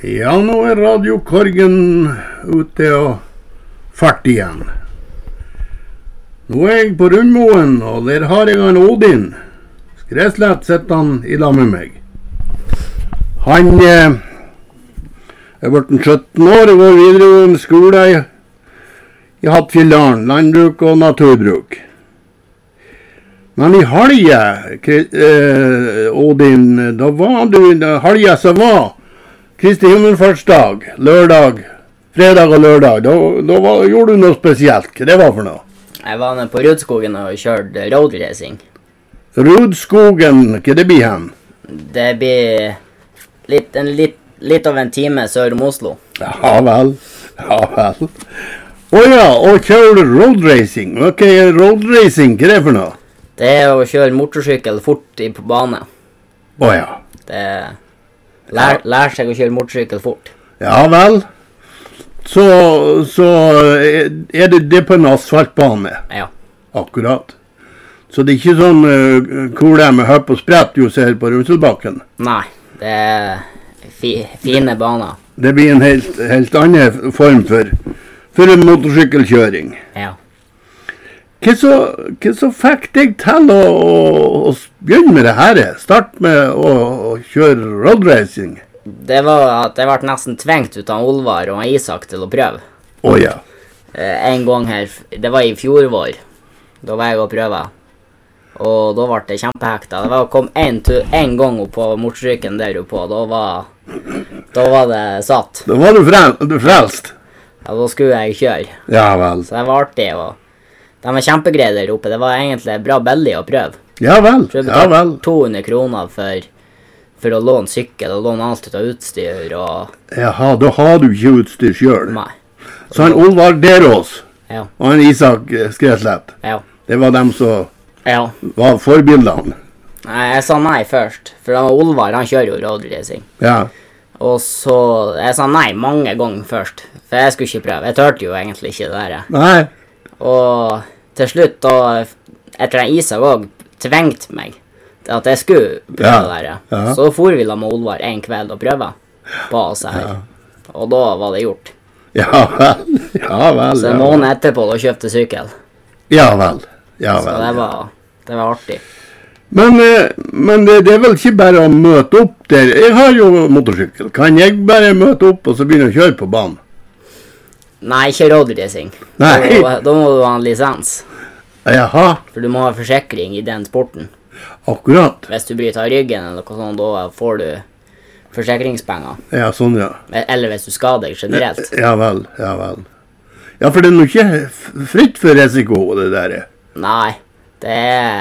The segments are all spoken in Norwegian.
Ja, nå radiokorgen ute og fart igjen. Nå jeg på Rundmoen, og der har jeg en Odin. Skreslett sitter han I lag med meg. Han er blitt 17 år og går videregående skole I Hattfjelldalen, landbruk og naturbruk. Men I Halje, Odin, da var du Halje som var Kristi himmelfartsdag, lørdag, fredag og lørdag. Da gjorde du noe spesielt. Hva det var for noe? Jeg var nede på Rudskogen og kjørte roadracing. Rudskogen, hva det blir hen? Det blir litt over en time sør om Oslo. Ja vel, ja vel. Åja, og kjører du roadracing? Ok, roadracing, hva det for noe? Det å kjøre motorsykkel fort på bane. Åja. Det lær seg å kjøre motorsykkel fort. Ja vel. Så det på en asfaltbane? Ja. Akkurat. Så det ikke sånn hvor det med høpp og sprett du ser på Runselbakken? Nei, det fine baner. Det blir en helt annen form for en motorsykkelkjøring. Ja. Hva så fikk deg til å begynne med det her? Start med å kjøre roadracing? Det var at jeg ble nesten tvengt ut av Olvar og Isak til å prøve. Åja. En gang her, det var I fjor vår. Da var jeg å prøve. Og da ble det kjempehekta. Det var å komme en gang opp på motorsykkelen der oppe, og da var det satt. Da var du frelst? Ja, da skulle jeg kjøre. Ja vel. Så det var artig, og de var kjempegreie der oppe. Det var egentlig bra billig å prøve. Ja vel, ja vel. 200 kroner for å låne sykkel, og låne alt ut av utstyr, og... Jaha, da har du ikke utstyr selv. Nei. Så han Olvar Derås, ja. Og han Isak Skreslett, ja. Det var dem som ja. Var forbildene. Nei, jeg sa nei først, for Olvar, han kjører jo roadracing. Ja. Og så, jeg sa nei mange ganger først, for jeg skulle ikke prøve. Jeg tørte jo egentlig ikke det der. Nei. Og til slutt, da, etter at Isak også tvengte meg at jeg skulle prøve det der, ja. Så for vi da med Olvar en kveld og prøve på oss her. Ja. Og da var det gjort. Ja vel, ja vel. Så en måned etterpå da kjøpte sykkel. Ja vel, ja vel. Så det var artig. Men det vel ikke bare å møte opp der. Jeg har jo motorsykkel. Kan jeg bare møte opp og så begynne å kjøre på banen? Nei, ikke roadracing. Da må du ha en lisens. Jaha. For du må ha forsikring I den sporten. Akkurat. Hvis du bryter av ryggen eller noe sånt, da får du forsikringspenger. Ja, sånn ja. Eller hvis du skader deg generelt. Ja vel, ja vel. Ja, for det jo ikke fritt for risiko, det der. Nei, det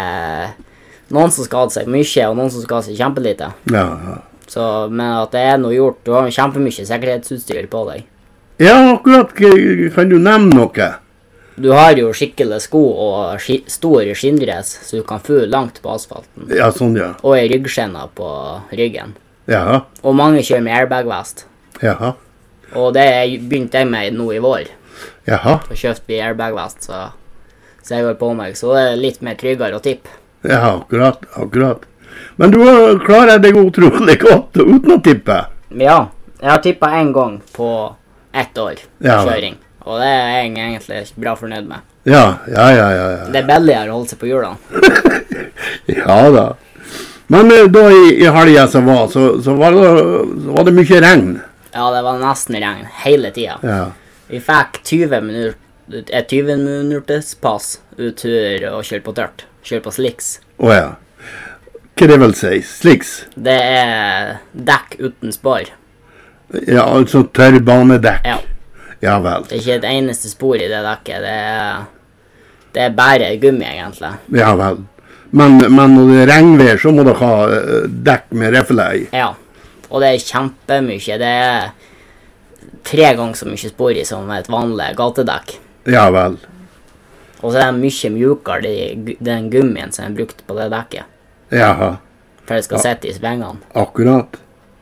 noen som skader seg mye, og noen som skader seg kjempelite. Ja. Så, men at det noe gjort, du har kjempemye sikkerhetsutstyr på deg. Ja, akkurat. Kan du nevne noe? Du har jo skikkelig sko og stor skinndress, så du kan få langt på asfalten. Ja, sånn ja. Og ryggskjenner på ryggen. Ja. Og mange kjører med airbag-vest. Ja. Og det begynte jeg med nå I vår. Ja. Og kjøpte vi airbag-vest, så jeg går på meg. Så det litt mer tryggere å tippe. Ja, akkurat. Men du klarer deg utrolig godt uten å tippe. Ja, jeg har tippet en gang på 1 år kjøring. Og det jeg egentlig bra fornøyd med. Ja. Det billigere å holde seg på hjulene. Ja da. Men da I Halje som var, så var det mye regn. Ja, det var nesten regn hele tiden. Ja. Vi fikk 20 minutters pass uttur og kjøre på tørt. Kjøre på slicks. Åja. Hva det vil si? Slicks? Det dekk uten spår. Ja, altså tørrbanedekk. Ja. Ja vel. Det ikke et eneste spor I det dekket. Det bare gummi egentlig. Ja vel. Men når det regnvær så må du ha dekk med refle I. Ja. Og det kjempemye. Det 3 ganger så mye spor I som et vanlig gatedekk. Ja vel. Og så det mye mjukere den gummien som brukt på det dekket. Jaha. For det skal sette I svengene. Akkurat.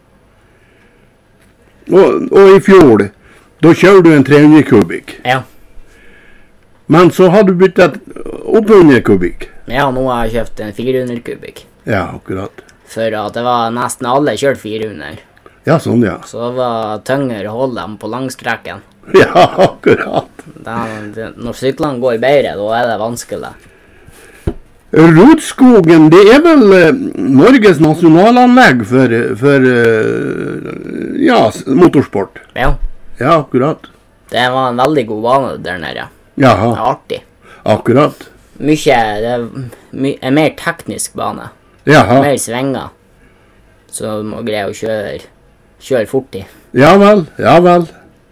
Og I fjor da kjører du en 300 kubikk. Ja. Men så har du byttet opp 100 kubikk. Ja, nå har jeg kjøpt en 400 kubikk. Ja, akkurat. For at det var nesten alle kjørt 400. Ja, sånn, ja. Så det var tyngre å holde dem på langskrekken. Ja, akkurat. Når syklene går bedre, da er det vanskelig. Rudskogen, det er vel Norges nasjonalanlegg for ja, motorsport. Ja, Ja, akkurat. det var en veldig god bane der nede. Det Jaha, er artig. akkurat. Det er en mer teknisk bane. Jaha, Mer svinger. Så du må greie å kjøre fort i. ja vel, ja vel.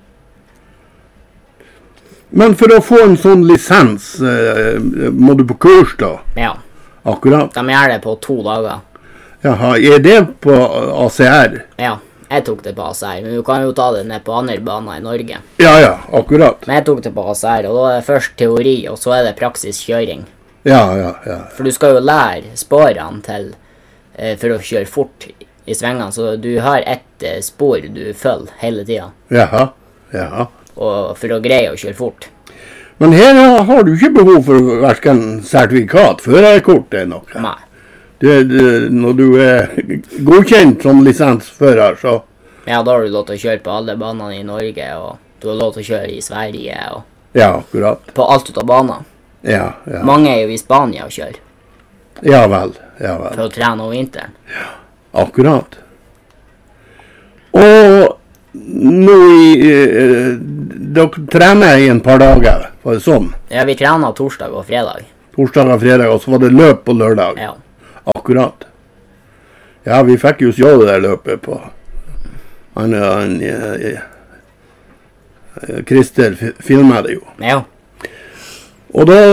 Men for å få en sånn lisens, må du på kurs da? Ja, Akkurat. de gjør det på 2 dager. Jaha, er det på ACR? Ja, jeg tok det på ACR, men du kan jo ta det ned på andre baner i Norge. Ja, ja, akkurat. Men jeg tok det på ACR, og da er det først teori, og så er det praksis kjøring. Ja, ja, ja. For du skal jo lære sporene til for å kjøre fort i svengene, så du har ett spor du følger hele tiden, Jaha, jaha. og for å greie å kjøre fort. Men her har du ikke behov for hverken sertifikat, førerkort eller noe. Nei. Når du er godkjent som lisensfører, så Ja, da har du lov til å kjøre på alle banene i Norge, og du har lov til å kjøre i Sverige, og ja, akkurat. på alt ut av baner. Ja, ja. Mange er jo i Spania og kjører, Ja vel, ja vel. for å trene over vinteren. Akkurat. Og nå dere trener i en par dager, var det sånn? Ja, vi trener torsdag og fredag. Torsdag og fredag, og så var det løp på lørdag. Ja. Akkurat. Ja, vi fikk jo se det der løpet på. Christer filmet det jo. Ja. Og da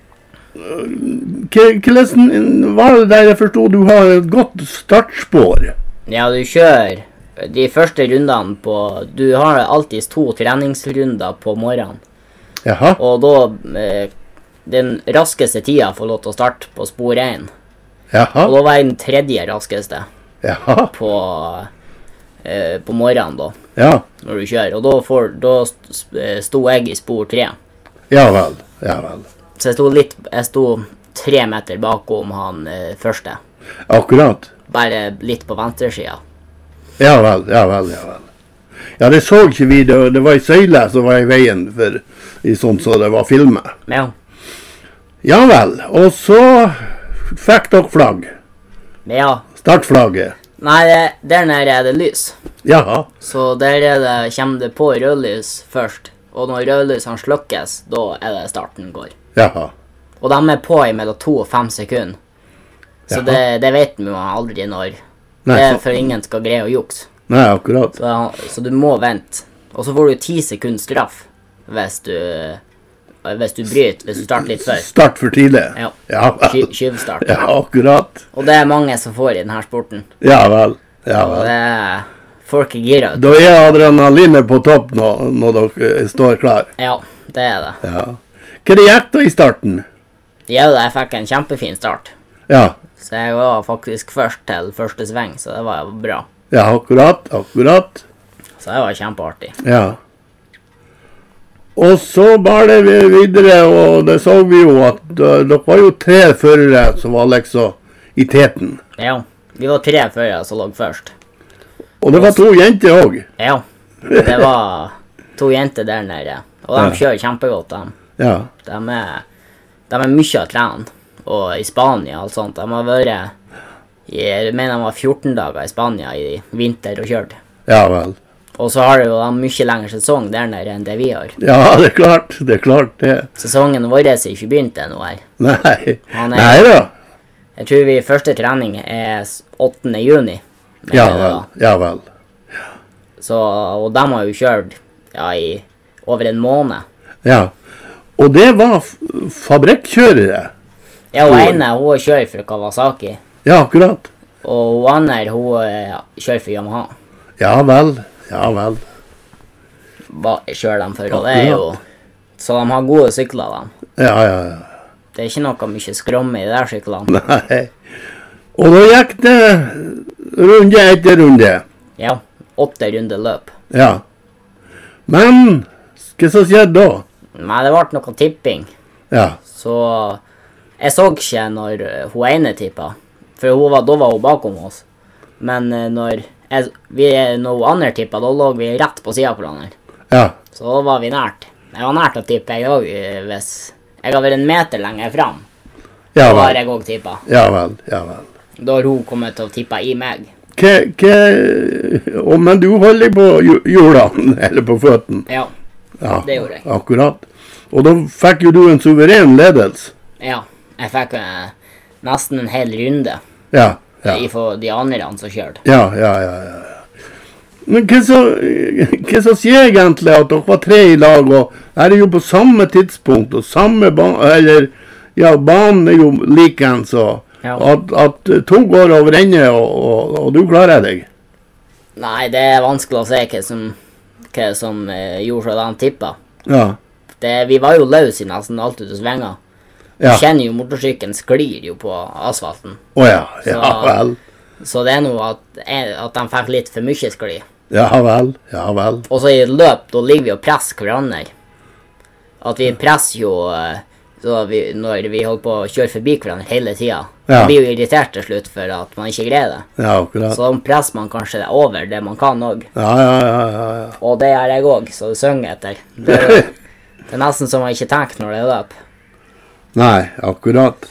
hvordan var det der jeg forstod du har et godt startspår? Ja, du kjører de første rundene på... Du har alltid 2 treningsrunder på morgenen. Jaha, Og da... den raskeste tida får lov til å starte på spor 1. Og jaha, da var jeg den 3. raskeste jaha, på morgenen da, ja, når du kjører. Og da sto jeg i spor 3. ja vel, ja vel. Så jeg sto 3 meter bakom han første. Akkurat. Bare litt på venstre siden. Ja vel, ja vel, ja vel. Ja, det så ikke vi, det var en søyle som var i veien for i sånt så det var filmet. Ja. Ja vel, og så fikk dere flagg. Ja. Startflagget. Nei, der nede er det lys. Jaha, Så der kommer det på rødlys først. Og når rødlysene slukkes, da er det starten går. jaha. Og de er på i mellom 2 og 5 sekunder. Så Jaha. det vet man aldri når. Nei, Det er så- for ingen skal greie å jukse. Nei, akkurat. Så du må vente. Og så får du 10 sekunder straff hvis du bryter, hvis du starter litt før. Start for tidlig. Ja. Ja vel. Skyvstart. Ja, akkurat. Og det er mange som får i denne sporten. Ja vel, ja Og vel. det er folk er gira. Da er adrenalinet på topp når dere står klar. Ja, det er det. Ja. Hva det gikk da i starten? Ja, jeg fikk en kjempefin start. Ja, Så jeg var faktisk først til første sving, så det var bra. ja, akkurat, akkurat. Så det var kjempeartig. Ja. Og så bar det videre, og det så vi jo at dere var jo 3 førere som var liksom i teten. Ja, vi var 3 førere som lå først. Og det var 2 jenter også. Ja, det var 2 jenter der nede. Og de Ja. kjører kjempegodt, de. Ja, De er mye å trene. Og i Spania og alt sånt. De har vært jeg mener de var 14 dager i Spania i vinter og kjørt. ja vel. Og så har de jo en mye lengre sesong der nede enn det vi har. Ja, det er klart det. Sesongen vår er ikke begynt ennå her. Nei, Han er- nei da. Jeg tror vi første trening er 8. juni. mener Ja jeg det vel, var. ja vel. Så, og de har jo kjørt i over en måned. Ja. Og det var fabrikkjørere. Ja, hun ene hun kjører for Kawasaki. Ja, akkurat. Og hun andre hun kjører for Yamaha. Ja vel, ja vel. Hva kjører de for? Og det er jo... Så de har gode sykler, de. Ja, ja, ja. Det er ikke noe mye skromme i de der syklene. Nei. Og da gikk det runde etter runde. Ja, 8 runder løp. Ja. Men, hva som skjedde da? Men det ble noe tipping. Ja, Så jeg så ikke når hun ene tippa. For da var hun bakom oss. Men når Når andre tippet, da lå vi rett på siden på hverandre. Ja. Så da var vi nært. Jeg var nært å tippe, jeg også, hvis jeg har vært en meter lenger frem. Ja Da har vel. jeg også tippet. Ja vel, ja vel. Da har hun kommet til å tippe i meg. Men du holder på hjulene, eller på føttene. Ja, Ja, det gjorde jeg. akkurat. Og da fikk jo du en suveren ledelse. Ja, jeg fikk nesten en hel runde Ja, ja. i for de andre som kjørte. Ja. Men hva som sier egentlig at dere var 3 i lag, og er det jo på samme tidspunkt, og samme banen er jo likeens, så Ja. at 2 går over ende, og du klarer deg. Nei, det er vanskelig å se hva som gjorde så de tippet. Ja, Vi var jo løs i nesten alt ut av svenga. Du ja. kjenner jo motorsyklen sklir jo på asfalten. Åja, ja Så- vel. Så det er noe at de fikk litt for mye skli. Ja vel, ja vel. Og så i et løp, da ligger vi og presser hverandre. At vi presser jo når vi holder på å kjøre forbi hverandre hele tida. Ja. Man blir jo irritert til slutt for at man ikke greier det. Ja, akkurat. Så da presser man kanskje det over det man kan òg. Ja. Og det gjør jeg òg, så det synger etter. Det er nesten som man ikke tenker når det er løp. Nei, akkurat.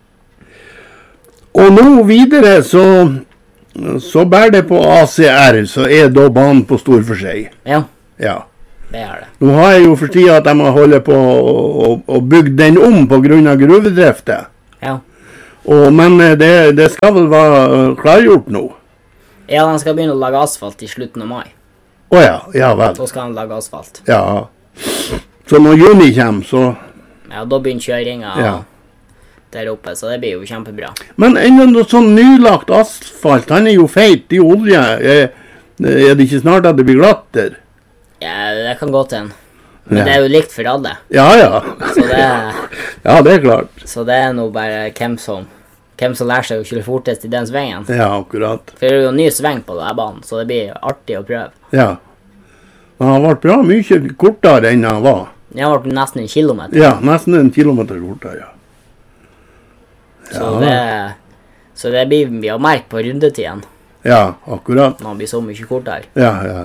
Og nå videre så bærer det på ACR, så er da banen på stor for seg. Ja, Ja. det gjør det. Nå har jeg jo for tida at de har holdt på å bygge den om på grunn av gruvedriftet. Ja. Men det skal vel være klargjort nå? Ja, de skal begynne å lage asfalt i slutten av mai. Åja, ja vel. Så skal de lage asfalt. Ja. Så når juni kommer, så... Ja, da begynner kjøringa Ja. der oppe, så det blir jo kjempebra. Men enda noe sånn nylagt asfalt, han er jo feit i olje. Er det ikke snart at det blir glatt der? Ja, det kan gå til en. Men Ja. det er jo likt for alle. Ja. Ja, det er klart. Så det er nå bare hvem som lærer seg å kjøre fortest i den svingen. Ja, akkurat. For det er jo en ny sving på denne banen, så det blir artig å prøve. Ja. Men han ble bra mye kortere enn han var. Det har vært nesten en kilometer. Ja, nesten 1 kilometer kortere, ja. Så det blir vi å merke på rundetiden Ja, akkurat. når han blir så mye kortere. Ja.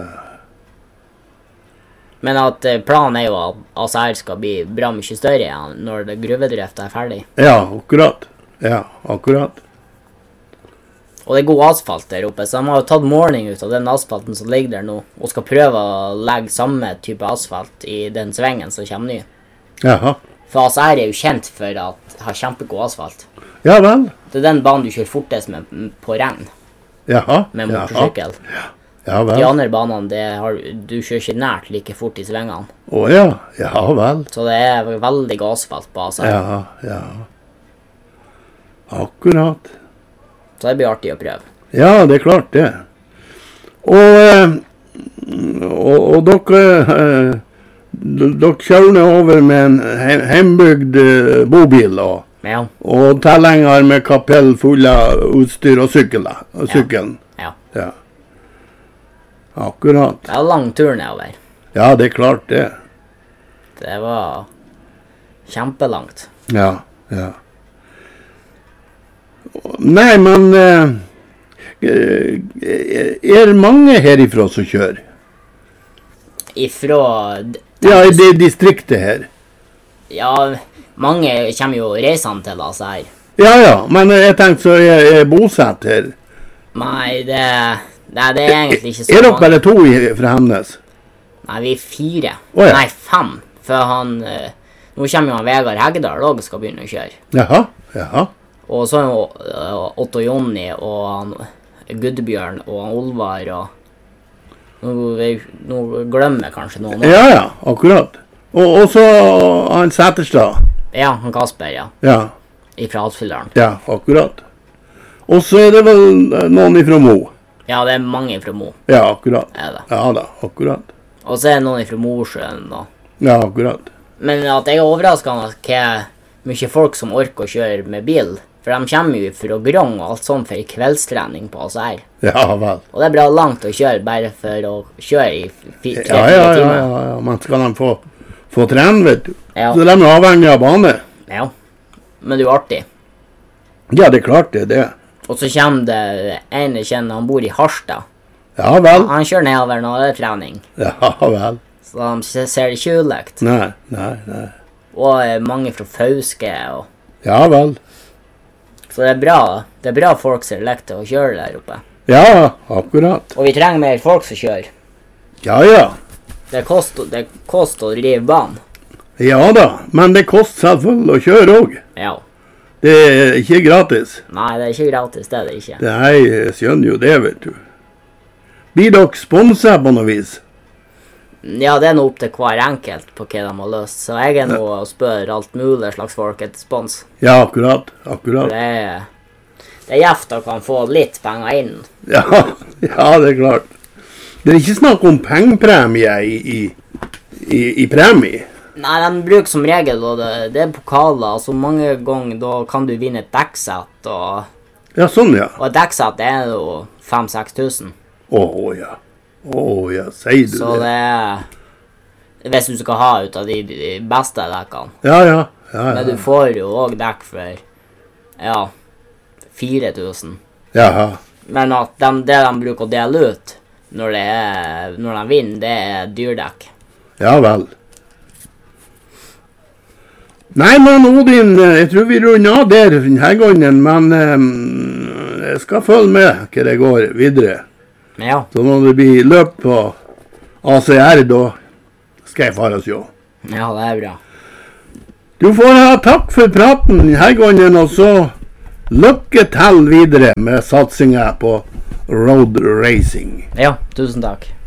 Men at planen er jo at ACR skal bli bra mye større igjen når det gruvedrifta er ferdig. Ja, akkurat. Ja, akkurat. Og det er god asfalt der oppe, så de har jo tatt måling ut av den asfalten som ligger der nå, og skal prøve å legge samme type asfalt i den svingen som kommer ny. Jaha. For ACR er jo kjent for at har kjempegod asfalt. Ja vel. Det er den banen du kjører fortest med på renn, Jaha. med motorsykkel. Ja De vel. andre banene, du kjører ikke nært like fort i svingene. Åja. Ja vel. Så det er veldig god asfalt på ACR. Ja. Akkurat. Så det blir artig å prøve. Ja, det er klart det. Og dere kjører ned over med en hjembygd bobil Ja. og tilhenger med kapell full av utstyr og sykkelen. Ja. Ja. Akkurat. Det er en lang tur nedover. Ja, det er klart det. Det var kjempelangt. Ja. Nei, men er det mange herifra som kjører? Ifra Ja, i det distriktet her. Ja, mange kommer jo reisende til ACR. Ja, men jeg tenkte så er bosatt her. Nei, det er egentlig ikke så Er dere mange. bare 2 fra Hemnes? Nei, vi er 4. Å, ja. Nei, 5. For nå kommer jo han Vegard Heggedal også skal begynne å kjøre. Jaha. Og så er jo Otto Jonny og han Gudbjørn og han Olvar og nå glemmer jeg kanskje noen. Ja, akkurat. Og så han Sæterstad. Ja, han Kasper, ja. Ja, Ifra Hattfjelldalen. ja, akkurat. Og så er det vel noen ifra Mo. Ja, det er mange fra Mo. Ja, akkurat. Er det. Ja da, akkurat. Og så er det noen ifra Mosjøen og... Ja, akkurat. Men at jeg er overrasket av hvor mye folk som orker å kjøre med bil. For de kommer jo fra Grong og alt sånt for kveldstrening på ACR. Ja vel. Og det er bra langt å kjøre bare for å kjøre i 3-4 Ja, timer. men skal de få trene, vet du. Ja. Så de er avhengig av bane. Ja. Men det er jo artig. Ja, det er klart det er det. Og så kommer det en jeg kjenner, han bor i Harstad. Ja vel. Han kjører nedover når det er trening. Ja vel. Så de ser det ikke ulikt. Nei. Og mange fra Fauske. Og... Ja vel. Så det er bra. Det er bra folk som liker til å kjøre der oppe. Ja, akkurat. Og vi trenger mer folk som kjører. Ja. Det koster å drive banen. Ja da, men det koster selvfølgelig å kjøre også. Ja. Det er ikke gratis. Nei, det er ikke gratis, det er det ikke. Nei, jeg skjønner jo det, vet du. Blir dere sponset på noe vis? Ja, det er noe opp til hver enkelt på hva de har løst. Så jeg er nå og spør alt mulig slags folk etter spons. Ja, akkurat. For det er gjevt å kan få litt penger inn. Ja, det er klart. Det er ikke snakk om pengepremie i premie. Nei, de bruker som regel, og det er pokaler, altså mange ganger da kan du vinne et dekksett, og... Ja, sånn ja. Og et dekksett er jo 5-6 tusen. Ja, sier du det? Så det er... Hvis du skal ha ut av de beste dekkene. Ja. Men du får jo også dekk for, 4 000. Jaha. Men at det de bruker å dele ut når de vinner, det er dyrdekk. Ja vel. Nei, men Odin, jeg tror vi runder av der denne gangen, men jeg skal følge med hva det går videre. Ja. Så når det blir løp på ACR, da skal jeg fare og se. Ja, det er bra. Du får ha takk for praten denne gangen, og så lykke til videre med satsingen på road racing. Ja, tusen takk.